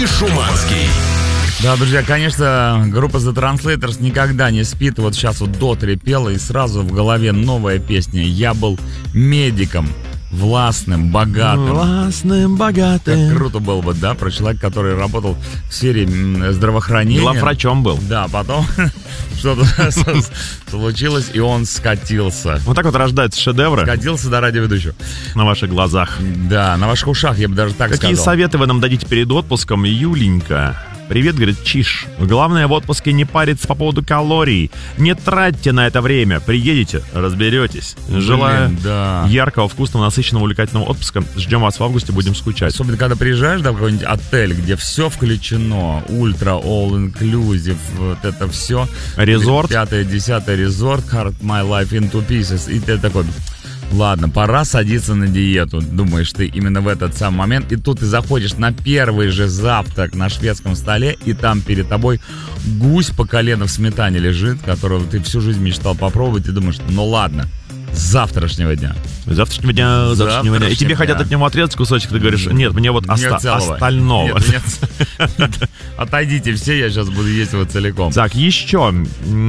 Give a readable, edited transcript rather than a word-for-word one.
и Шуманский. Да, друзья, конечно, группа The Translators никогда не спит. Вот сейчас вот Дотри пела, и сразу в голове новая песня. Я был медиком, властным, богатым. Властным, богатым. Как круто было бы, да, про человека, который работал в сфере здравоохранения. Главврачом был. Да, потом что-то случилось, и он скатился. Вот так вот рождаются шедевры. Скатился до радиоведущего. На ваших глазах. Да, на ваших ушах, я бы даже так сказал. Какие советы вы нам дадите перед отпуском, Юленька? Привет, говорит Чиш. Главное в отпуске не париться по поводу калорий. Не тратьте на это время. Приедете, разберетесь. Желаю яркого, вкусного, насыщенного, увлекательного отпуска. Ждем вас в августе, будем скучать. Особенно, когда приезжаешь, да, в какой-нибудь отель, где все включено. Ультра, all inclusive, вот это все. Резорт. 5-10 резорт, Cut My Life into Pieces. И ты такой... Ладно, пора садиться на диету, думаешь ты именно в этот самый момент. И тут ты заходишь на первый же завтрак на шведском столе, и там перед тобой гусь по колено в сметане лежит, которого ты всю жизнь мечтал попробовать, и думаешь, ну ладно, с завтрашнего дня. Завтрашнего дня. И тебе хотят от него отрезать кусочек, ты говоришь, нет, мне вот остального. Нет. Отойдите все, я сейчас буду есть его целиком. Так, еще...